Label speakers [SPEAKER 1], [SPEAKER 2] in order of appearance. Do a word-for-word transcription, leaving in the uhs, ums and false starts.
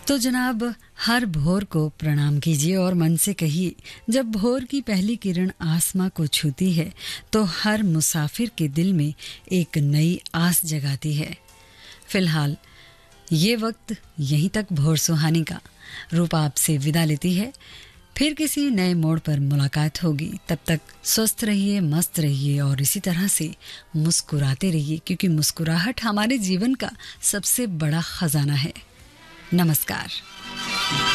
[SPEAKER 1] तो जनाब, हर भोर को प्रणाम कीजिए और मन से कहिए, जब भोर की पहली किरण आसमां को छूती है तो हर मुसाफिर के दिल में एक नई आस जगाती है। फिलहाल ये वक्त यहीं तक भोर सुहानी का रूप आपसे विदा लेती है। फिर किसी नए मोड़ पर मुलाकात होगी। तब तक स्वस्थ रहिए, मस्त रहिए और इसी तरह से मुस्कुराते रहिए, क्योंकि मुस्कुराहट हमारे जीवन का सबसे बड़ा खजाना है। नमस्कार।